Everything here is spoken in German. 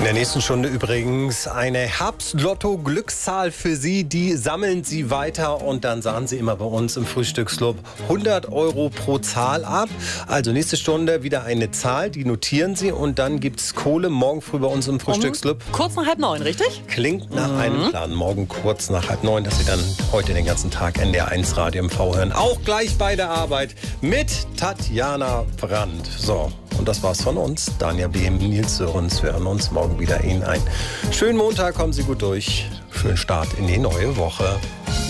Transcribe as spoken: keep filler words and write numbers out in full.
In der nächsten Stunde übrigens eine Herbst-Lotto-Glückszahl für Sie. Die sammeln Sie weiter und dann sahen Sie immer bei uns im Frühstücksclub hundert Euro pro Zahl ab. Also nächste Stunde wieder eine Zahl, die notieren Sie und dann gibt es Kohle morgen früh bei uns im Frühstücksclub. Um kurz nach halb neun, richtig? Klingt nach mhm. einem Plan. Morgen kurz nach halb neun, dass Sie dann heute den ganzen Tag N D R eins Radio M V hören. Auch gleich bei der Arbeit mit Tatjana Brandt. So. Und das war's von uns. Daniel Behm, Nils Sörens. Wir hören uns morgen wieder Ihnen ein. Schönen Montag, kommen Sie gut durch. Schönen Start in die neue Woche.